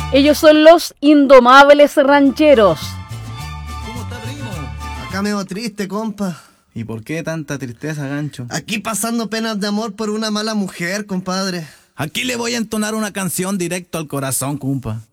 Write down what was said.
Ellos son los Indomables Rancheros. ¿Cómo está, primo? Acá medio triste, compa. ¿Y por qué tanta tristeza, gancho? Aquí pasando penas de amor por una mala mujer, compadre. Aquí le voy a entonar una canción directo al corazón, compa.